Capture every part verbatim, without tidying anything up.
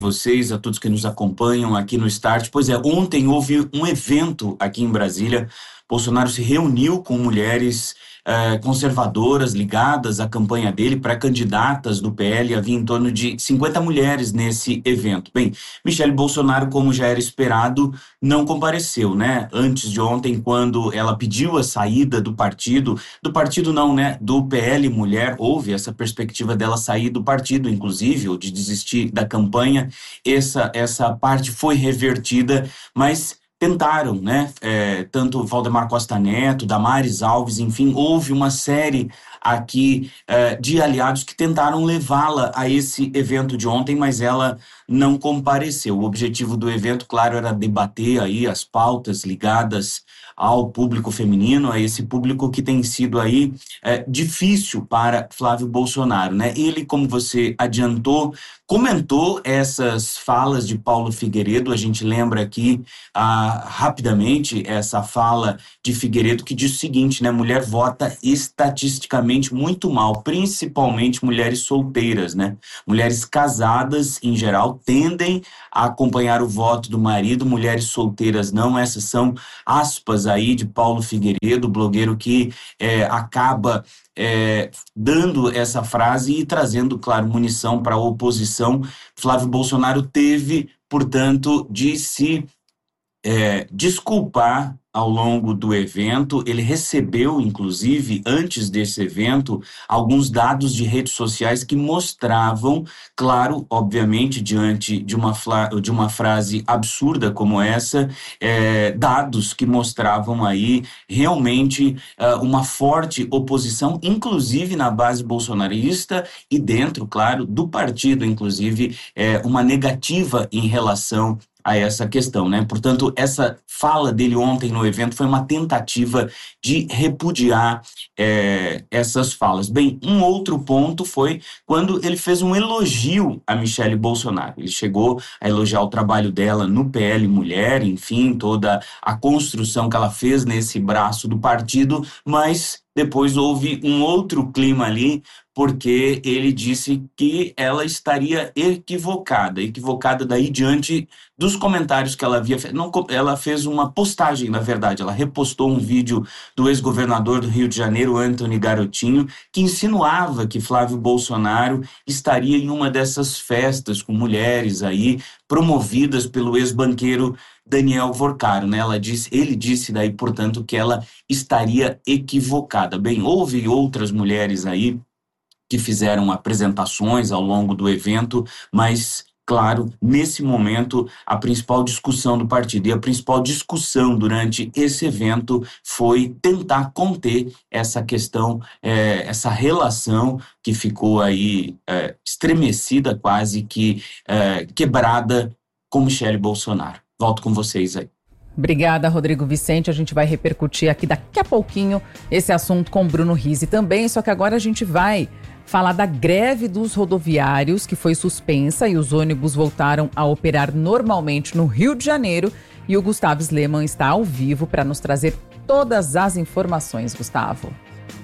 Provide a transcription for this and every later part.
vocês, a todos que nos acompanham aqui no Start. Pois é, ontem houve um evento aqui em Brasília. Bolsonaro se reuniu com mulheres eh, conservadoras ligadas à campanha dele, pré-candidatas do P L. Havia em torno de cinquenta mulheres nesse evento. Bem, Michele Bolsonaro, como já era esperado, não compareceu, né? Antes de ontem, quando ela pediu a saída do partido, do partido não, né? Do P L Mulher, houve essa perspectiva dela sair do partido, inclusive, ou de desistir da campanha. Essa, essa parte foi revertida, mas tentaram, né? É, tanto Valdemar Costa Neto, Damares Alves, enfim, houve uma série aqui é, de aliados que tentaram levá-la a esse evento de ontem, mas ela não compareceu. O objetivo do evento, claro, era debater aí as pautas ligadas ao público feminino, a esse público que tem sido aí é, difícil para Flávio Bolsonaro, né? Ele, como você adiantou, comentou essas falas de Paulo Figueiredo. A gente lembra aqui ah, rapidamente essa fala de Figueiredo, que diz o seguinte, né? Mulher vota estatisticamente muito mal, principalmente mulheres solteiras, né? Mulheres casadas, em geral, tendem a acompanhar o voto do marido, mulheres solteiras não. Essas são aspas aí de Paulo Figueiredo, blogueiro que é, acaba é, dando essa frase e trazendo, claro, munição para a oposição. Flávio Bolsonaro teve, portanto, de se é, desculpar ao longo do evento. Ele recebeu, inclusive, antes desse evento, alguns dados de redes sociais que mostravam, claro, obviamente, diante de uma, de uma frase absurda como essa, é, dados que mostravam aí realmente é, uma forte oposição, inclusive na base bolsonarista e dentro, claro, do partido, inclusive, é, uma negativa em relação a essa questão, né? Portanto, essa fala dele ontem no evento foi uma tentativa de repudiar é, essas falas. Bem, um outro ponto foi quando ele fez um elogio a Michele Bolsonaro. Ele chegou a elogiar o trabalho dela no P L Mulher, enfim, toda a construção que ela fez nesse braço do partido, mas depois houve um outro clima ali, porque ele disse que ela estaria equivocada, equivocada daí diante dos comentários que ela havia feito. Não, ela fez uma postagem, na verdade, ela repostou um vídeo do ex-governador do Rio de Janeiro, Antony Garotinho, que insinuava que Flávio Bolsonaro estaria em uma dessas festas com mulheres aí, promovidas pelo ex-banqueiro Daniel Vorcaro, né? Ela disse, ele disse daí, portanto, que ela estaria equivocada. Bem, houve outras mulheres aí que fizeram apresentações ao longo do evento, mas, claro, nesse momento, a principal discussão do partido e a principal discussão durante esse evento foi tentar conter essa questão, é, essa relação que ficou aí é, estremecida, quase que é, quebrada com Michele Bolsonaro. Volto com vocês aí. Obrigada, Rodrigo Vicente. A gente vai repercutir aqui daqui a pouquinho esse assunto com Bruno Rizzi também, só que agora a gente vai falar da greve dos rodoviários, que foi suspensa e os ônibus voltaram a operar normalmente no Rio de Janeiro. E o Gustavo Sleman está ao vivo para nos trazer todas as informações, Gustavo.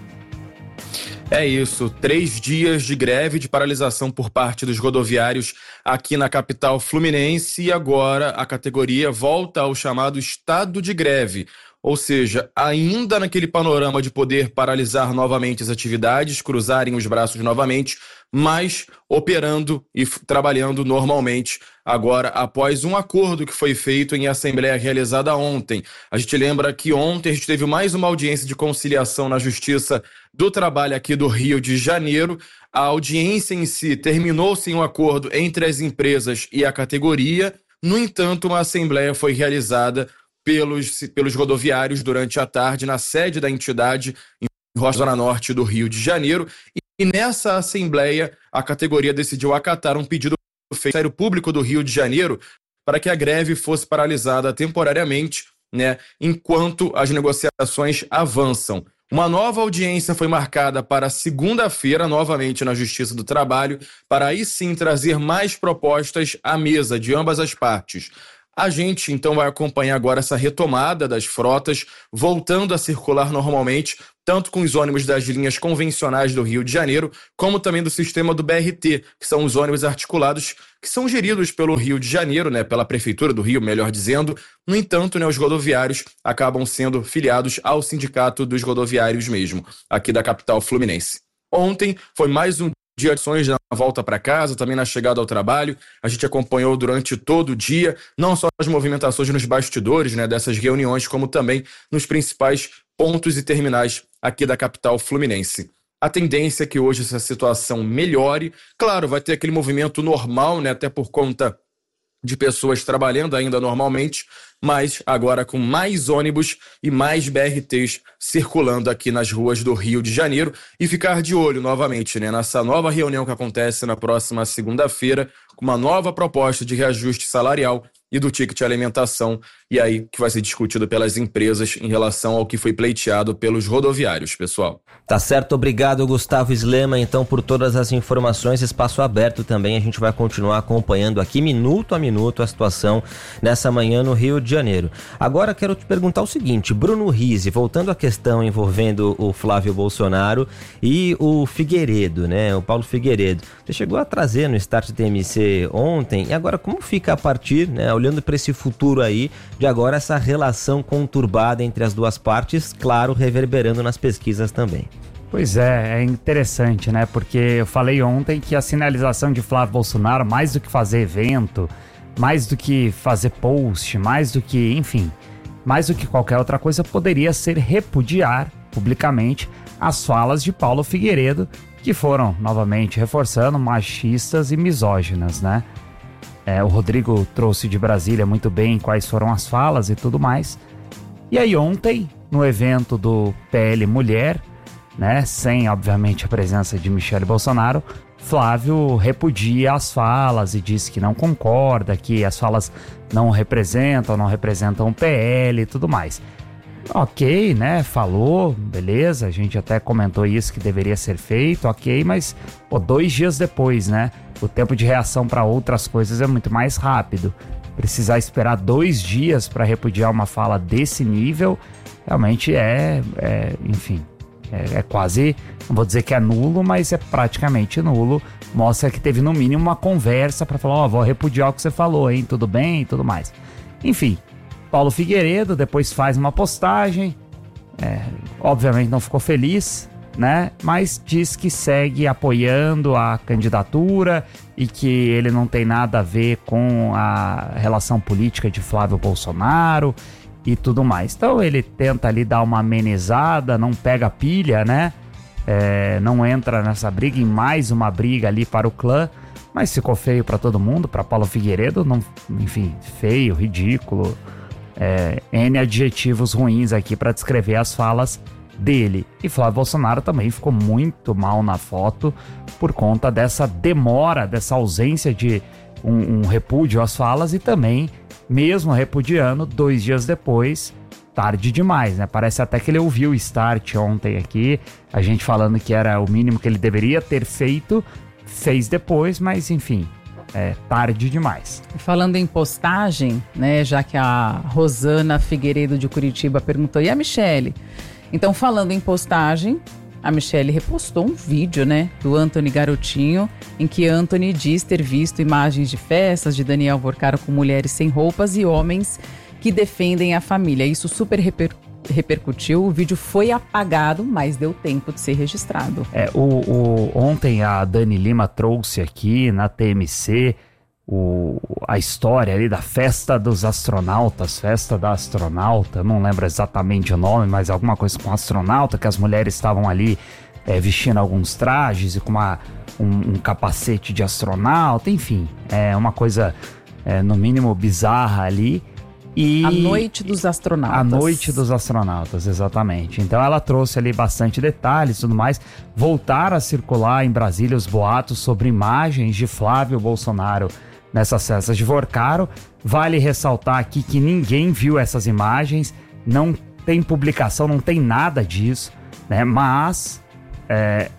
É isso, três dias de greve, de paralisação por parte dos rodoviários aqui na capital fluminense, e agora a categoria volta ao chamado estado de greve. Ou seja, ainda naquele panorama de poder paralisar novamente as atividades, cruzarem os braços novamente, mas operando e f- trabalhando normalmente agora após um acordo que foi feito em assembleia realizada ontem. A gente lembra que ontem a gente teve mais uma audiência de conciliação na Justiça do Trabalho aqui do Rio de Janeiro. A audiência em si terminou-se em um acordo entre as empresas e a categoria. No entanto, uma assembleia foi realizada pelos, pelos rodoviários durante a tarde na sede da entidade em Rocha, Zona Norte do Rio de Janeiro. E nessa assembleia, a categoria decidiu acatar um pedido do Ministério Público do Rio de Janeiro para que a greve fosse paralisada temporariamente, né, enquanto as negociações avançam. Uma nova audiência foi marcada para segunda-feira, novamente na Justiça do Trabalho, para aí sim trazer mais propostas à mesa de ambas as partes. A gente, então, vai acompanhar agora essa retomada das frotas, voltando a circular normalmente, tanto com os ônibus das linhas convencionais do Rio de Janeiro, como também do sistema do B R T, que são os ônibus articulados, que são geridos pelo Rio de Janeiro, né, pela Prefeitura do Rio, melhor dizendo. No entanto, né, os rodoviários acabam sendo filiados ao Sindicato dos Rodoviários mesmo, aqui da capital fluminense. Ontem foi mais um dia de ações na volta para casa, também na chegada ao trabalho. A gente acompanhou durante todo o dia, não só as movimentações nos bastidores, né, dessas reuniões, como também nos principais pontos e terminais aqui da capital fluminense. A tendência é que hoje essa situação melhore. Claro, vai ter aquele movimento normal, né, até por conta de pessoas trabalhando ainda normalmente, mas agora com mais ônibus e mais B R Ts circulando aqui nas ruas do Rio de Janeiro, e ficar de olho novamente, né, nessa nova reunião que acontece na próxima segunda-feira, com uma nova proposta de reajuste salarial e do ticket de alimentação, e aí que vai ser discutido pelas empresas em relação ao que foi pleiteado pelos rodoviários, pessoal. Tá certo, obrigado Gustavo Slema, então, por todas as informações. Espaço aberto também, a gente vai continuar acompanhando aqui minuto a minuto a situação nessa manhã no Rio de Janeiro. Agora quero te perguntar o seguinte, Bruno Rizzi, voltando à questão envolvendo o Flávio Bolsonaro e o Figueiredo, né, o Paulo Figueiredo, você chegou a trazer no Start T M C ontem, e agora como fica a partir, né, olhando para esse futuro aí, de agora essa relação conturbada entre as duas partes, claro, reverberando nas pesquisas também. Pois é, é interessante, né? Porque eu falei ontem que a sinalização de Flávio Bolsonaro, mais do que fazer evento, mais do que fazer post, mais do que, enfim, mais do que qualquer outra coisa, poderia ser repudiar publicamente as falas de Paulo Figueiredo, que foram, novamente, reforçando, machistas e misóginas, né? É, o Rodrigo trouxe de Brasília muito bem quais foram as falas e tudo mais. E aí ontem, no evento do P L Mulher, né, sem obviamente a presença de Michele Bolsonaro, Flávio repudia as falas e diz que não concorda, que as falas não representam, não representam o P L e tudo mais. Ok, né, falou, beleza, a gente até comentou isso que deveria ser feito, ok, mas pô, dois dias depois, né, o tempo de reação para outras coisas é muito mais rápido. Precisar esperar dois dias para repudiar uma fala desse nível, realmente é, é enfim, é, é quase, não vou dizer que é nulo, mas é praticamente nulo. Mostra que teve no mínimo uma conversa para falar, ó, oh, vou repudiar o que você falou, hein, tudo bem e tudo mais. Enfim, Paulo Figueiredo depois faz uma postagem, é, obviamente não ficou feliz, né? Mas diz que segue apoiando a candidatura e que ele não tem nada a ver com a relação política de Flávio Bolsonaro e tudo mais. Então ele tenta ali dar uma amenizada, não pega pilha, né? É, não entra nessa briga, em mais uma briga ali para o clã, mas ficou feio para todo mundo, para Paulo Figueiredo, não, enfim, feio, ridículo, é, N adjetivos ruins aqui para descrever as falas dele. E Flávio Bolsonaro também ficou muito mal na foto por conta dessa demora, dessa ausência de um, um repúdio às falas, e também, mesmo repudiando, dois dias depois, tarde demais, né? Parece até que ele ouviu o Start ontem aqui, a gente falando que era o mínimo que ele deveria ter feito, fez depois, mas enfim, é tarde demais. Falando em postagem, né, já que a Rosana Figueiredo de Curitiba perguntou, e a Michele? Então, falando em postagem, a Michele repostou um vídeo, né, do Anthony Garotinho, em que Anthony diz ter visto imagens de festas de Daniel Vorcaro com mulheres sem roupas e homens que defendem a família. Isso super reper, repercutiu, o vídeo foi apagado, mas deu tempo de ser registrado. É, o, o, ontem a Dani Lima trouxe aqui na T M C o, a história ali da festa dos astronautas, festa da astronauta, não lembro exatamente o nome, mas alguma coisa com astronauta, que as mulheres estavam ali é, vestindo alguns trajes e com uma, um, um capacete de astronauta, enfim, é uma coisa é, no mínimo bizarra ali. E a Noite dos Astronautas. A Noite dos Astronautas, exatamente. Então ela trouxe ali bastante detalhes e tudo mais. Voltaram a circular em Brasília os boatos sobre imagens de Flávio Bolsonaro nessas festas de Vorcaro. Vale ressaltar aqui que ninguém viu essas imagens, não tem publicação, não tem nada disso, né? Mas é,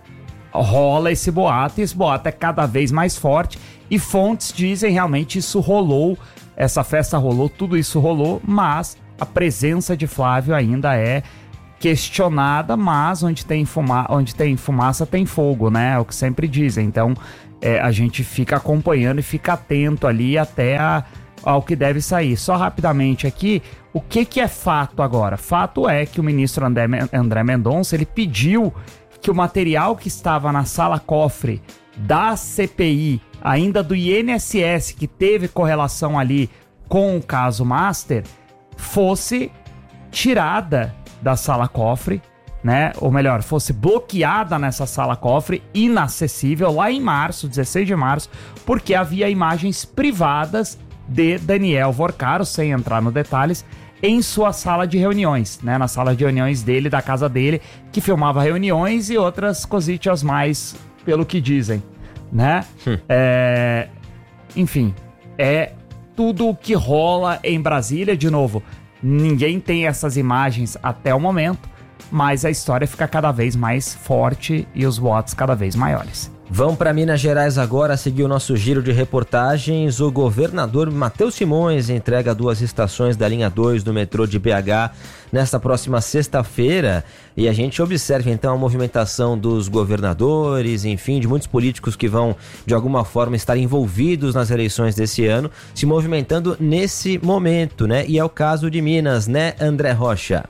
rola esse boato, e esse boato é cada vez mais forte, e fontes dizem realmente isso rolou essa festa rolou, tudo isso rolou, mas a presença de Flávio ainda é questionada, mas onde tem, fuma- onde tem fumaça tem fogo, né? É o que sempre dizem. Então, é, a gente fica acompanhando e fica atento ali até a, ao que deve sair. Só rapidamente aqui, o que, que é fato agora? Fato é que o ministro André, André Mendonça, ele pediu que o material que estava na sala cofre da C P I, ainda do I N S S, que teve correlação ali com o caso Master, fosse tirada da sala cofre, né? Ou melhor, fosse bloqueada nessa sala cofre, inacessível, lá em março, dezesseis de março, porque havia imagens privadas de Daniel Vorcaro, sem entrar nos detalhes, em sua sala de reuniões, né? Na sala de reuniões dele, da casa dele, que filmava reuniões e outras cositas mais, pelo que dizem, né? Hum. É... Enfim, é tudo o que rola em Brasília, de novo. Ninguém tem essas imagens até o momento, mas a história fica cada vez mais forte e os votos cada vez maiores. Vamos para Minas Gerais agora, seguir o nosso giro de reportagens. O governador Matheus Simões entrega duas estações da linha dois do metrô de B H nesta próxima sexta-feira. E a gente observa então a movimentação dos governadores, enfim, de muitos políticos que vão de alguma forma estar envolvidos nas eleições desse ano, se movimentando nesse momento, né? E é o caso de Minas, né, André Rocha?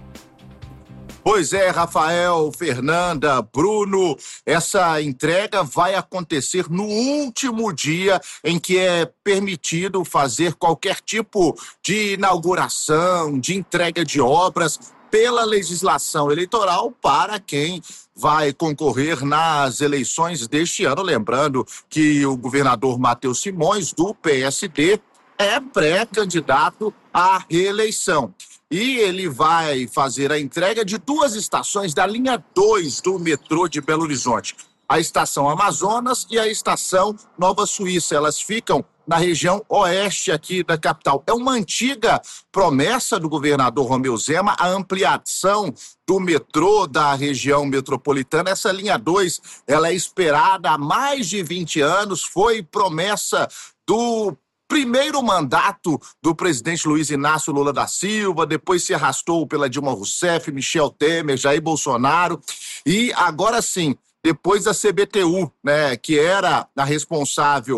Pois é, Rafael, Fernanda, Bruno, essa entrega vai acontecer no último dia em que é permitido fazer qualquer tipo de inauguração, de entrega de obras pela legislação eleitoral para quem vai concorrer nas eleições deste ano. Lembrando que o governador Matheus Simões, do P S D, é pré-candidato à reeleição. E ele vai fazer a entrega de duas estações da linha dois do metrô de Belo Horizonte. A estação Amazonas e a estação Nova Suíça. Elas ficam na região oeste aqui da capital. É uma antiga promessa do governador Romeu Zema, a ampliação do metrô da região metropolitana. Essa linha dois, ela é esperada há mais de vinte anos, foi promessa do primeiro mandato do presidente Luiz Inácio Lula da Silva, depois se arrastou pela Dilma Rousseff, Michel Temer, Jair Bolsonaro, e agora sim, depois da C B T U, né, que era a responsável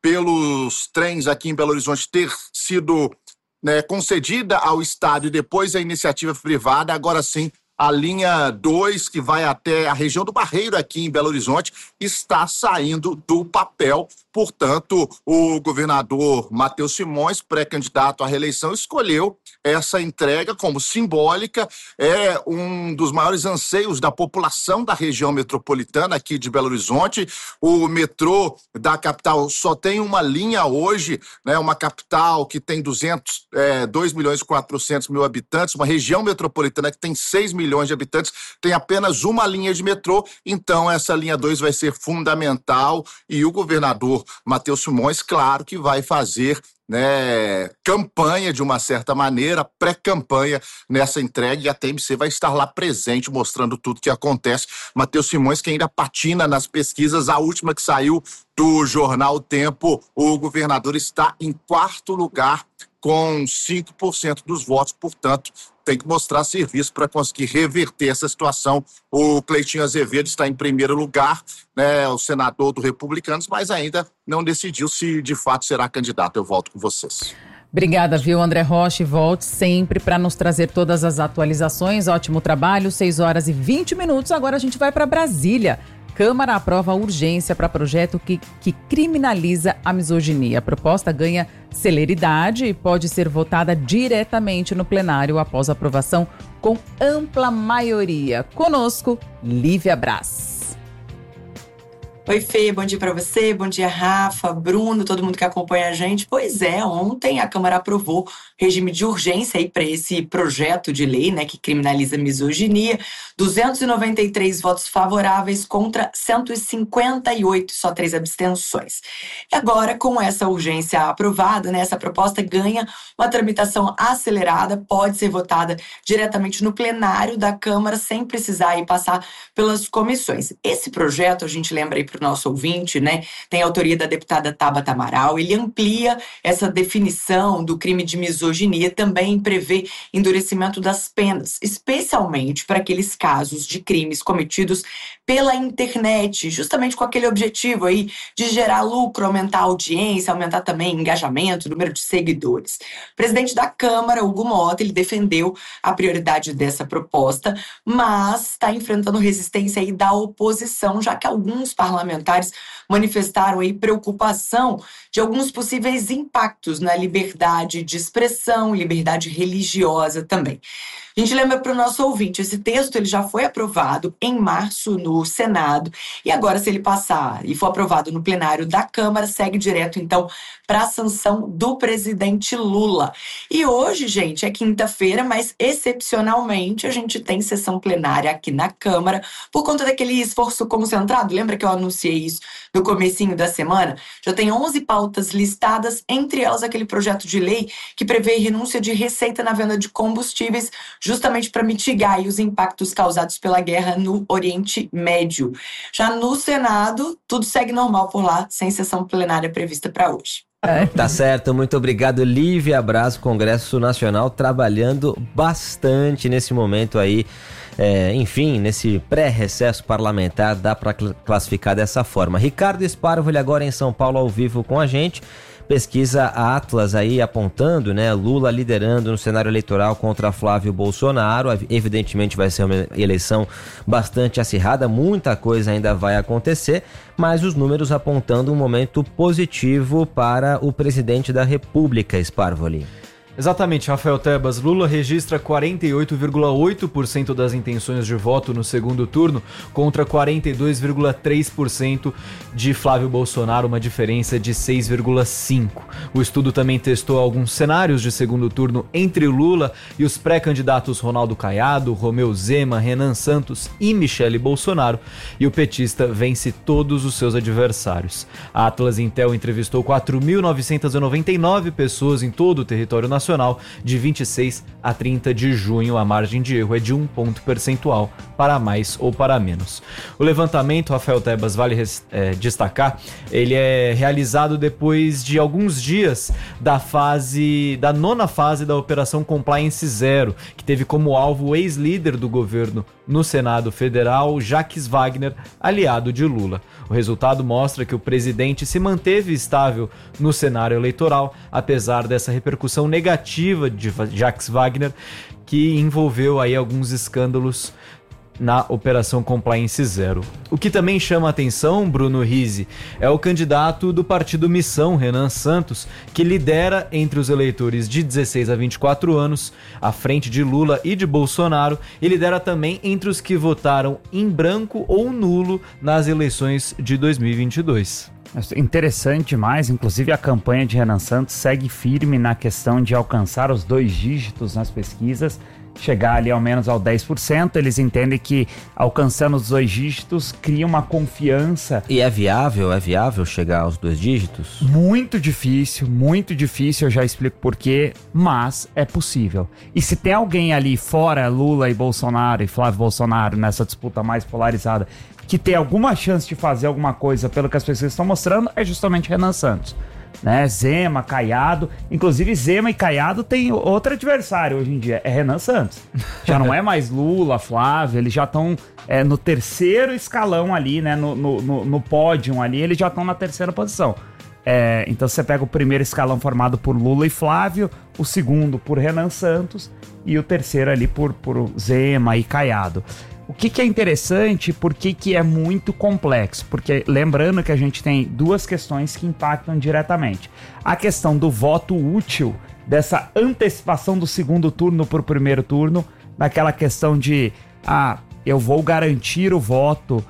pelos trens aqui em Belo Horizonte ter sido, né, concedida ao Estado e depois a iniciativa privada, agora sim, a linha dois, que vai até a região do Barreiro aqui em Belo Horizonte, está saindo do papel. Portanto, o governador Matheus Simões, pré-candidato à reeleição, escolheu essa entrega como simbólica. É um dos maiores anseios da população da região metropolitana aqui de Belo Horizonte. O metrô da capital só tem uma linha hoje, né? Uma capital que tem duzentos, é, dois milhões e quatrocentos mil habitantes, uma região metropolitana que tem seis milhões de habitantes, tem apenas uma linha de metrô. Então essa linha dois vai ser fundamental e o governador Matheus Simões, claro que vai fazer, né, campanha de uma certa maneira, pré-campanha nessa entrega, e a T M C vai estar lá presente mostrando tudo que acontece. Matheus Simões, que ainda patina nas pesquisas, a última que saiu do jornal Tempo, o governador está em quarto lugar com cinco por cento dos votos, portanto tem que mostrar serviço para conseguir reverter essa situação. O Cleitinho Azevedo está em primeiro lugar, né, o senador do Republicanos, mas ainda não decidiu se de fato será candidato. Eu volto com vocês. Obrigada, viu, André Rocha, e volte sempre para nos trazer todas as atualizações. Ótimo trabalho, seis horas e vinte minutos. Agora a gente vai para Brasília. Câmara aprova a urgência para projeto que, que criminaliza a misoginia. A proposta ganha celeridade e pode ser votada diretamente no plenário após a aprovação com ampla maioria. Conosco, Lívia Braz. Oi, Fê, bom dia para você, bom dia, Rafa, Bruno, todo mundo que acompanha a gente. Pois é, ontem a Câmara aprovou regime de urgência aí para esse projeto de lei, né, que criminaliza a misoginia. duzentos e noventa e três votos favoráveis contra cento e cinquenta e oito, só três abstenções. E agora, com essa urgência aprovada, né, essa proposta ganha uma tramitação acelerada, pode ser votada diretamente no plenário da Câmara, sem precisar aí passar pelas comissões. Esse projeto, a gente lembra aí para para o nosso ouvinte, né? Tem a autoria da deputada Tabata Amaral. Ele amplia essa definição do crime de misoginia, também prevê endurecimento das penas, especialmente para aqueles casos de crimes cometidos pela internet, justamente com aquele objetivo aí de gerar lucro, aumentar a audiência, aumentar também engajamento, número de seguidores. O presidente da Câmara, Hugo Mota, ele defendeu a prioridade dessa proposta, mas está enfrentando resistência aí da oposição, já que alguns parlamentares manifestaram aí preocupação de alguns possíveis impactos na liberdade de expressão, liberdade religiosa também. A gente lembra para o nosso ouvinte, esse texto ele já foi aprovado em março no Senado e agora, se ele passar e for aprovado no plenário da Câmara, segue direto então para a sanção do presidente Lula. E hoje, gente, é quinta-feira, mas excepcionalmente a gente tem sessão plenária aqui na Câmara por conta daquele esforço concentrado. Lembra que eu anunciei isso no comecinho da semana? Já tem onze pautas listadas, entre elas aquele projeto de lei que prevê renúncia de receita na venda de combustíveis, justamente para mitigar aí os impactos causados pela guerra no Oriente Médio. Já no Senado, tudo segue normal por lá, sem sessão plenária prevista para hoje. Tá certo, muito obrigado, Lívia Braz. Congresso Nacional trabalhando bastante nesse momento aí, é, enfim, nesse pré-recesso parlamentar, dá para classificar dessa forma. Ricardo Sparvoli agora em São Paulo ao vivo com a gente. Pesquisa Atlas aí apontando, né, Lula liderando no cenário eleitoral contra Flávio Bolsonaro. Evidentemente vai ser uma eleição bastante acirrada, muita coisa ainda vai acontecer, mas os números apontando um momento positivo para o presidente da República, Sparvoli. Exatamente, Rafael Tebas. Lula registra quarenta e oito vírgula oito por cento das intenções de voto no segundo turno contra quarenta e dois vírgula três por cento de Flávio Bolsonaro, uma diferença de seis vírgula cinco por cento. O estudo também testou alguns cenários de segundo turno entre Lula e os pré-candidatos Ronaldo Caiado, Romeu Zema, Renan Santos e Michele Bolsonaro, e o petista vence todos os seus adversários. A Atlas Intel entrevistou quatro mil novecentas e noventa e nove pessoas em todo o território nacional de vinte e seis a trinta de junho. A margem de erro é de um ponto percentual para mais ou para menos. O levantamento, Rafael Tebas, vale é, destacar, ele é realizado depois de alguns dias da fase, da nona fase da Operação Compliance Zero, que teve como alvo o ex-líder do governo no Senado Federal, Jacques Wagner, aliado de Lula. O resultado mostra que o presidente se manteve estável no cenário eleitoral, apesar dessa repercussão negativa de Jacques Wagner, que envolveu aí alguns escândalos na Operação Compliance Zero. O que também chama a atenção, Bruno Rizzi, é o candidato do Partido Missão, Renan Santos, que lidera entre os eleitores de dezesseis a vinte e quatro anos, à frente de Lula e de Bolsonaro, e lidera também entre os que votaram em branco ou nulo nas eleições de dois mil e vinte e dois. Interessante demais, inclusive a campanha de Renan Santos segue firme na questão de alcançar os dois dígitos nas pesquisas, chegar ali ao menos ao dez por cento. Eles entendem que alcançando os dois dígitos cria uma confiança. E é viável, é viável chegar aos dois dígitos? Muito difícil, muito difícil, eu já explico por quê, mas é possível. E se tem alguém ali fora Lula e Bolsonaro e Flávio Bolsonaro nessa disputa mais polarizada que tem alguma chance de fazer alguma coisa pelo que as pessoas estão mostrando, é justamente Renan Santos. Né? Zema, Caiado, inclusive Zema e Caiado tem outro adversário hoje em dia, é Renan Santos. Já não é mais Lula, Flávio, eles já estão é, no terceiro escalão ali, né? no, no, no, no pódio ali, eles já estão na terceira posição. É, então você pega o primeiro escalão formado por Lula e Flávio, o segundo por Renan Santos e o terceiro ali por, por Zema e Caiado. O que, que é interessante, por que, que é muito complexo? Porque lembrando que a gente tem duas questões que impactam diretamente. A questão do voto útil, dessa antecipação do segundo turno para o primeiro turno, naquela questão de, ah, eu vou garantir o voto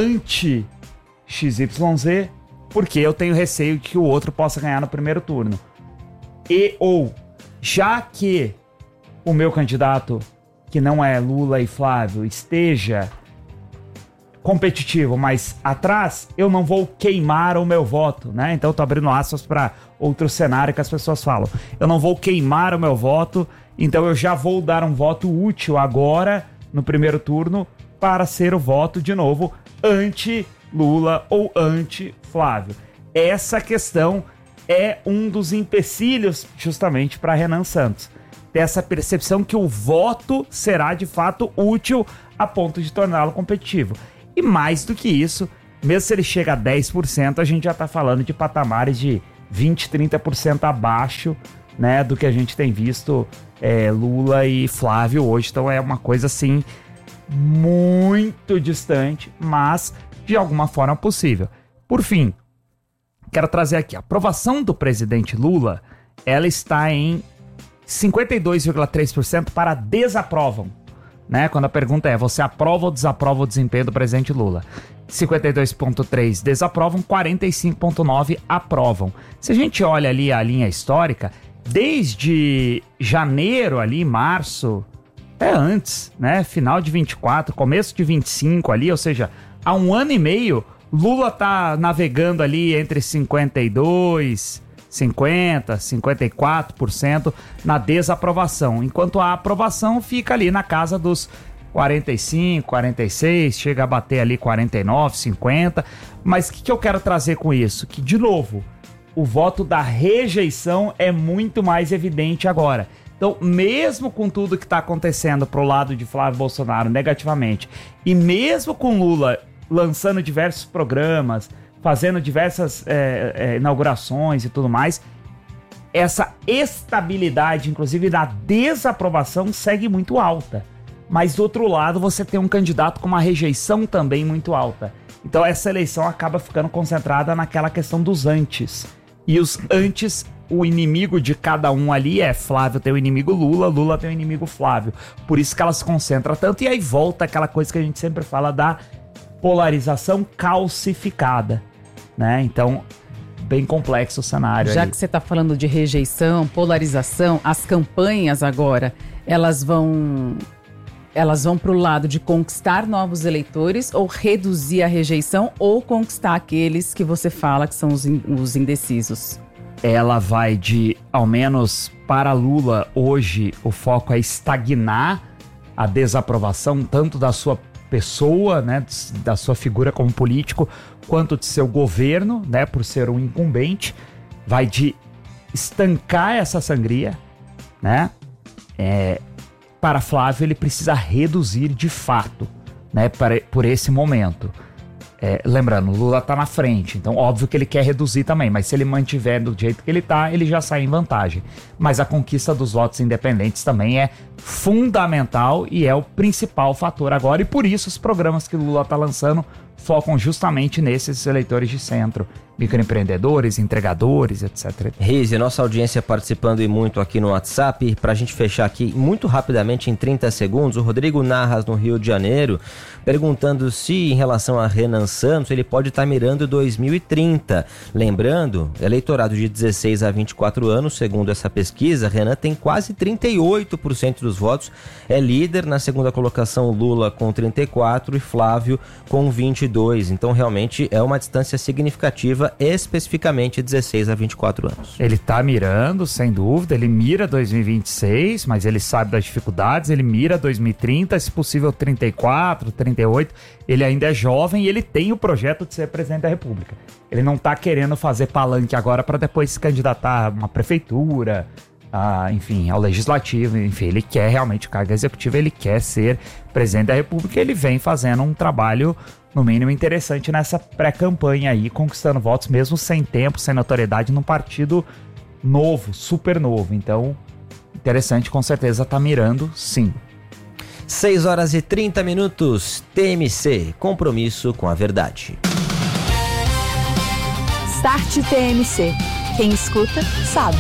anti-X Y Z, porque eu tenho receio de que o outro possa ganhar no primeiro turno. E ou, já que o meu candidato, que não é Lula e Flávio, esteja competitivo, mas atrás, eu não vou queimar o meu voto, né? Então eu tô abrindo aspas para outro cenário que as pessoas falam. Eu não vou queimar o meu voto, então eu já vou dar um voto útil agora, no primeiro turno, para ser o voto, de novo, anti Lula ou anti-Flávio. Essa questão é um dos empecilhos justamente para Renan Santos. Ter essa percepção que o voto será de fato útil a ponto de torná-lo competitivo. E mais do que isso, mesmo se ele chega a dez por cento, a gente já está falando de patamares de vinte, trinta por cento abaixo, né, do que a gente tem visto é, Lula e Flávio hoje. Então é uma coisa assim muito distante, mas de alguma forma possível. Por fim, quero trazer aqui a aprovação do presidente Lula, ela está em cinquenta e dois vírgula três por cento para desaprovam, né? Quando a pergunta é, você aprova ou desaprova o desempenho do presidente Lula? cinquenta e dois vírgula três por cento desaprovam, quarenta e cinco vírgula nove por cento aprovam. Se a gente olha ali a linha histórica, desde janeiro ali, março, até antes, né? Final de vinte e quatro, começo de vinte e cinco ali, ou seja, há um ano e meio, Lula tá navegando ali entre cinquenta e dois, cinquenta, cinquenta e quatro por cento na desaprovação, enquanto a aprovação fica ali na casa dos quarenta e cinco, quarenta e seis, chega a bater ali quarenta e nove, cinquenta. Mas o que, que eu quero trazer com isso? Que, de novo, o voto da rejeição é muito mais evidente agora. Então, mesmo com tudo que está acontecendo pro lado de Flávio Bolsonaro negativamente, e mesmo com Lula lançando diversos programas, fazendo diversas é, é, inaugurações e tudo mais, essa estabilidade, inclusive da desaprovação, segue muito alta. Mas do outro lado, você tem um candidato com uma rejeição também muito alta. Então essa eleição acaba ficando concentrada naquela questão dos antes. E os antes, o inimigo de cada um ali é Flávio tem o inimigo Lula, Lula tem o inimigo Flávio. Por isso que ela se concentra tanto. E aí volta aquela coisa que a gente sempre fala da polarização calcificada, né? Então, bem complexo o cenário. Já aí. que você está falando de rejeição, polarização, as campanhas agora, elas vão... elas vão para o lado de conquistar novos eleitores ou reduzir a rejeição ou conquistar aqueles que você fala que são os, in, os indecisos? Ela vai de, ao menos para Lula, hoje o foco é estagnar a desaprovação tanto da sua pessoa, né, da sua figura como político, quanto de seu governo, né, por ser um incumbente. Vai de estancar essa sangria, né, é... Para Flávio, ele precisa reduzir de fato, né, para, por esse momento. É, lembrando, Lula tá na frente, então óbvio que ele quer reduzir também, mas se ele mantiver do jeito que ele tá, ele já sai em vantagem. Mas a conquista dos votos independentes também é fundamental e é o principal fator agora, e por isso os programas que Lula tá lançando focam justamente nesses eleitores de centro, microempreendedores, entregadores, etcétera. Rize, nossa audiência participando e muito aqui no WhatsApp. Para a gente fechar aqui muito rapidamente em trinta segundos, o Rodrigo Narras, no Rio de Janeiro, perguntando se em relação a Renan Santos ele pode estar mirando dois mil e trinta. Lembrando, eleitorado de dezesseis a vinte e quatro anos, segundo essa pesquisa, Renan tem quase trinta e oito por cento dos votos, é líder. Na segunda colocação, Lula com trinta e quatro e Flávio com vinte e dois. Então realmente é uma distância significativa, especificamente dezesseis a vinte e quatro anos. Ele tá mirando, sem dúvida, ele mira dois mil e vinte e seis, mas ele sabe das dificuldades, ele mira dois mil e trinta, se possível trinta e quatro, trinta e oito, ele ainda é jovem e ele tem o projeto de ser presidente da República. Ele não tá querendo fazer palanque agora para depois se candidatar a uma prefeitura, a, enfim, ao legislativo, enfim, ele quer realmente o cargo executivo, ele quer ser presidente da República, ele vem fazendo um trabalho no mínimo interessante nessa pré-campanha aí, conquistando votos mesmo sem tempo, sem notoriedade, num partido novo, super novo. Então, interessante, com certeza tá mirando, sim. seis horas e trinta minutos, T M C, compromisso com a verdade. Start T M C. Quem escuta, sabe.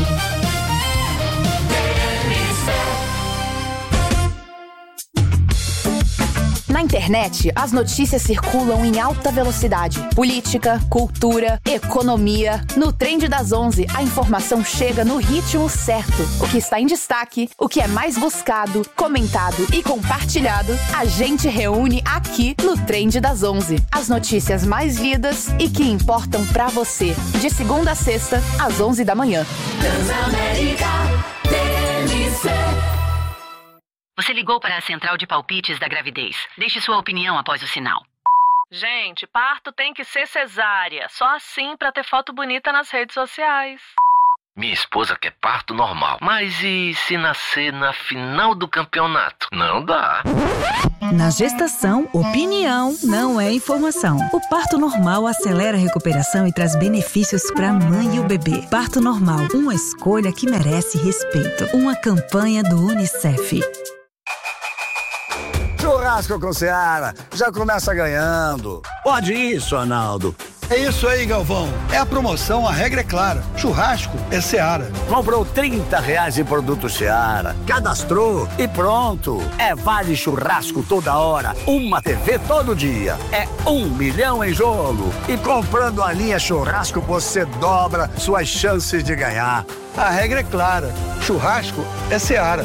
Na internet, as notícias circulam em alta velocidade. Política, cultura, economia. No Trend das onze, a informação chega no ritmo certo. O que está em destaque, o que é mais buscado, comentado e compartilhado, a gente reúne aqui no Trend das onze. As notícias mais lidas e que importam pra você. De segunda a sexta, às onze da manhã. Transamérica T M C. Você ligou para a central de palpites da gravidez. Deixe sua opinião após o sinal. Gente, parto tem que ser cesárea. Só assim pra ter foto bonita nas redes sociais. Minha esposa quer parto normal. Mas e se nascer na final do campeonato? Não dá. Na gestação, opinião não é informação. O parto normal acelera a recuperação e traz benefícios para a mãe e o bebê. Parto normal, uma escolha que merece respeito. Uma campanha do Unicef. Churrasco com Seara, já começa ganhando. Pode isso, Arnaldo. É isso aí, Galvão. É a promoção, a regra é clara. Churrasco é Seara. Comprou trinta reais em produto Seara, cadastrou e pronto. É vale churrasco toda hora, uma T V todo dia. É um milhão em jogo. E comprando a linha churrasco, você dobra suas chances de ganhar. A regra é clara. Churrasco é Seara.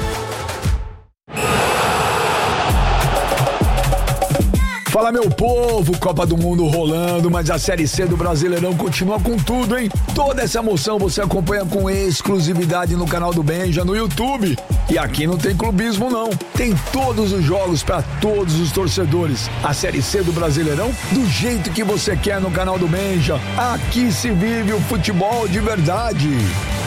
Fala, meu povo, Copa do Mundo rolando, mas a Série C do Brasileirão continua com tudo, hein? Toda essa emoção você acompanha com exclusividade no canal do Benja no YouTube. E aqui não tem clubismo, não. Tem todos os jogos para todos os torcedores. A Série C do Brasileirão do jeito que você quer no canal do Benja. Aqui se vive o futebol de verdade.